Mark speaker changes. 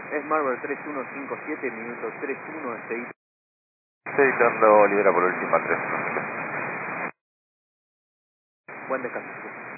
Speaker 1: Es Marvel 3157, minuto 31,
Speaker 2: Estoy editando libera por última 3.
Speaker 1: buen descanso.